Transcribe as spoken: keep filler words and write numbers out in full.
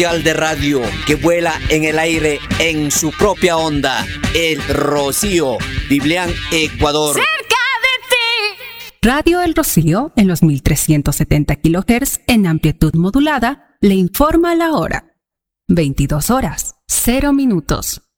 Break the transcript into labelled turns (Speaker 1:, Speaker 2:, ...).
Speaker 1: de radio que vuela en el aire en su propia onda, El Rocío, Biblián, Ecuador.
Speaker 2: Cerca de ti.
Speaker 3: Radio El Rocío, en los mil trescientos setenta kilohertz en amplitud modulada, le informa la hora. veintidós horas, cero minutos.